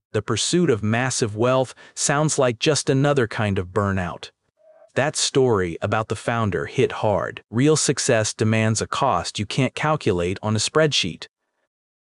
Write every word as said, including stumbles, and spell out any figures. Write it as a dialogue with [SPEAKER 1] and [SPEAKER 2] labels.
[SPEAKER 1] The pursuit of massive wealth sounds like just another kind of burnout. That story about the founder hit hard. Real success demands a cost you can't calculate on a spreadsheet.